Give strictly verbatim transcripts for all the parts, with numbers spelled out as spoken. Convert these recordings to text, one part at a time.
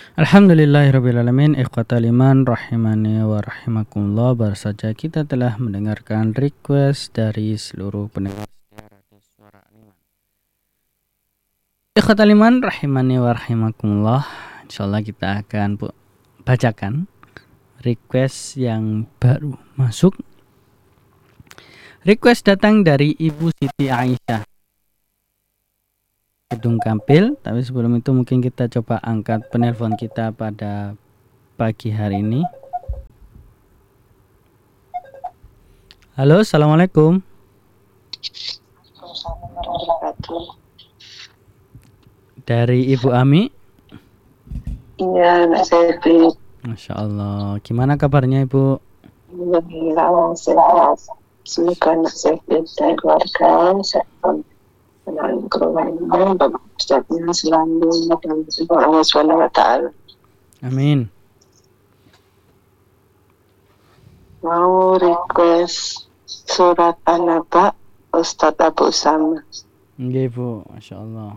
Alhamdulillahirrabbilalamin. Ikhwatal iman rahimani wa rahimakumullah. Baru saja kita telah mendengarkan request dari seluruh pendengar suara Aliman. Ikhwatal iman rahimani wa rahimakumullah. Insyaallah kita akan bu- bacakan request yang baru masuk. Request datang dari Ibu Siti Aisyah, Gedung Kampil. Tapi sebelum itu mungkin kita coba angkat penelpon kita pada pagi hari ini. Halo, assalamualaikum. Dari Ibu Ami. Iya, Mbak Selvi. Masya Allah. Gimana kabarnya Ibu? Alhamdulillah sehat. Semoga anak Selvi dan keluarga sehat. Dan keluarga Bapak Ustadznya selalu dalam sebuah Allah subhanahu wa ta'ala. Amin. Mau request surat An-Naba Ustadz Abu Usama. Nggih Bu, Masya Allah.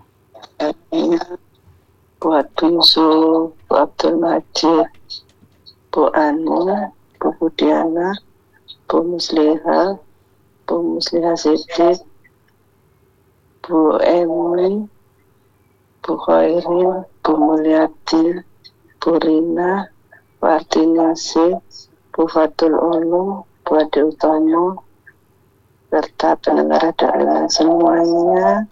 Buat Bu Yusuf, Bu Abdul Majid, Bu Ani, Bu Budiana, Bu Musliha, Bu Musliha Siddiq, Bu Emi, Bu Khairin, Bu Mulyati, Bu Rina, Bu Arti Nasir, Bu Fatul Ulum, Bu Adi Utomo, serta pendengar dakwah semuanya.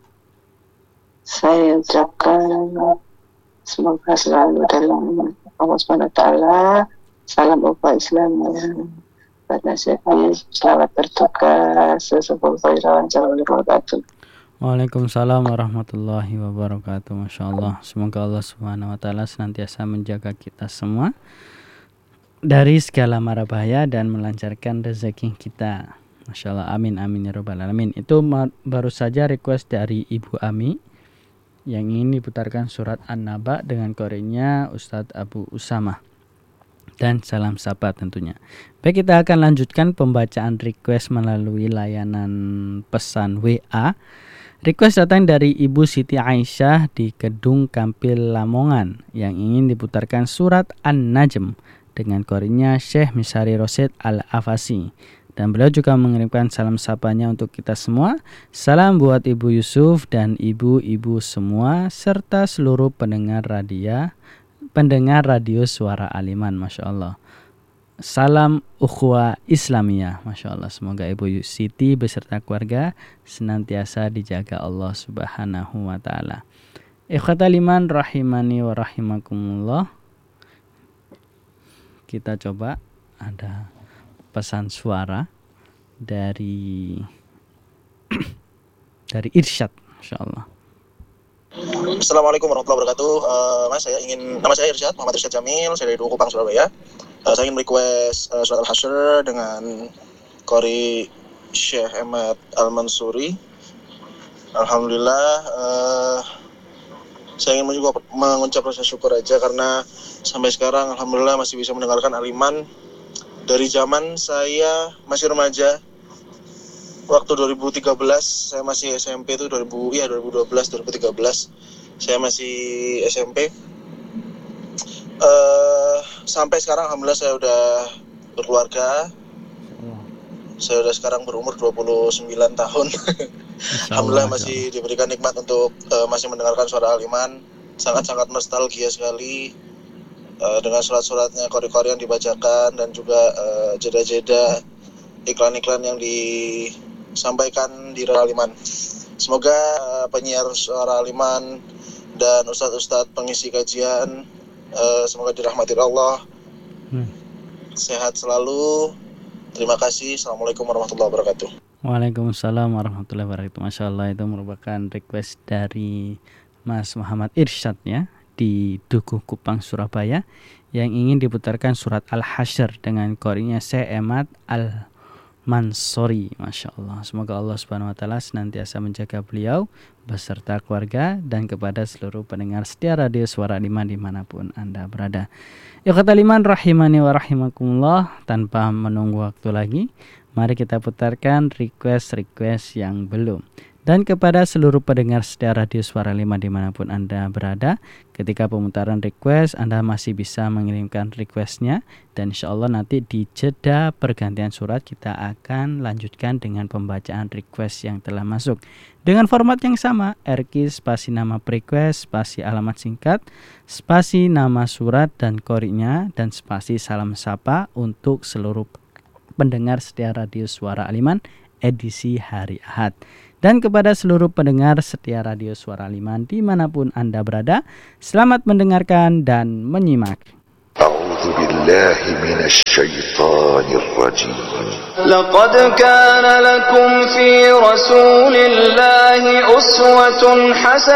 Saya ucapkan semoga selalu dalam Allah subhanahu wa taala. Salam upah Islamnya. Karena saya selamat bertugas. Sesuatu khairan. Assalamualaikum warahmatullahi wabarakatuh. Waalaikumsalam warahmatullahi wabarakatuh. Masya Allah. Semoga Allah subhanahu wa ta'ala senantiasa menjaga kita semua dari segala mara bahaya dan melancarkan rezeki kita. Masya Allah. Amin amin ya rabbal alamin. Itu ma- baru saja request dari Ibu Ami yang ingin diputarkan surat An-Naba dengan korenya Ustadz Abu Usama. Dan salam sapa tentunya. Baik, kita akan lanjutkan pembacaan request melalui layanan pesan W A. Request datang dari Ibu Siti Aisyah di Gedung Kampil Lamongan yang ingin diputarkan surat An-Najm dengan korenya Syekh Misari Rosid Al-Afasi. Dan beliau juga mengirimkan salam sapanya untuk kita semua. Salam buat Ibu Yusuf dan ibu-ibu semua serta seluruh pendengar radio pendengar radio Suara Aliman. Masya Allah. Salam Ukhwa Islamiyah. Masya Allah. Semoga Ibu Siti beserta keluarga senantiasa dijaga Allah subhanahu wa ta'ala. Ikhwatal iman rahimani wa rahimakumullah. Kita coba ada pesan suara dari dari Irsyad. Masya Allah. Assalamualaikum warahmatullahi wabarakatuh. Uh, mas, saya ingin nama saya Irsyad, Muhammad Irsyad Jamil, saya dari Duku Kupang, Surabaya. Uh, saya ingin request uh, surat Al-Hasyr dengan qori Syekh Ahmad Al-Mansuri. Alhamdulillah, uh, saya ingin juga mengucap rasa syukur aja karena sampai sekarang alhamdulillah masih bisa mendengarkan Aliman dari zaman saya masih remaja. Waktu dua ribu tiga belas saya masih S M P itu dua ribu iya dua ribu dua belas dua ribu tiga belas saya masih S M P. Uh, sampai sekarang alhamdulillah saya udah berkeluarga. Saya udah sekarang berumur dua puluh sembilan tahun. Alhamdulillah masih diberikan nikmat untuk uh, masih mendengarkan suara Aliman. Sangat-sangat nostalgia sekali uh, dengan surat-suratnya, qori-qori yang dibacakan dan juga uh, jeda-jeda iklan-iklan yang disampaikan di Aliman. Semoga uh, penyiar suara Aliman dan ustadz-ustadz pengisi kajian uh, semoga dirahmati Allah. Hmm. Sehat selalu. Terima kasih. Assalamualaikum warahmatullahi wabarakatuh. Waalaikumsalam warahmatullahi wabarakatuh. Masya Allah, itu merupakan request dari Mas Muhammad Irsyad ya, di Dukuh Kupang, Surabaya, yang ingin diputarkan surat Al-Hasyr dengan qorinya Syekh Ahmad Al-Mansuri. Masya Allah. Semoga Allah subhanahu wa ta'ala senantiasa menjaga beliau beserta keluarga dan kepada seluruh pendengar setia radio Suara Aliman dimanapun Anda berada. Ikhwatal iman rahimani wa rahimakumullah. Tanpa menunggu waktu lagi, mari kita putarkan request-request yang belum Dan kepada seluruh pendengar setia Radio Suara lima dimanapun Anda berada, ketika pemutaran request Anda masih bisa mengirimkan requestnya, dan insya Allah nanti di jeda pergantian surat kita akan lanjutkan dengan pembacaan request yang telah masuk dengan format yang sama, R Q spasi nama request, spasi alamat singkat, spasi nama surat dan koriknya, dan spasi salam sapa untuk seluruh pendengar setia Radio Suara Aliman edisi hari Ahad. Dan kepada seluruh pendengar setia Radio Suara Aliman dimanapun Anda berada, selamat mendengarkan dan menyimak. A'udzu billahi minasy syaithanir rajim. Laqad kana lakum fi Rasulillahi uswatun hasanah